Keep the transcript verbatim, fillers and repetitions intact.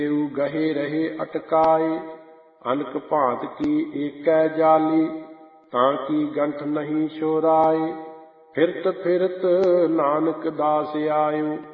ਦੇਉ ਗਹੇ ਰਹੇ ਅਟਕਾਏ। ਅਨਕ ਭਾਂਤ ਕੀ ਏਕੈ ਜਾਲੀ, ਤਾਂ ਕੀ ਗੰਠ ਨਹੀਂ ਛੋਰਾਏ। ਫਿਰਤ ਫਿਰਤ ਨਾਨਕ ਦਾਸ ਆਇਓ,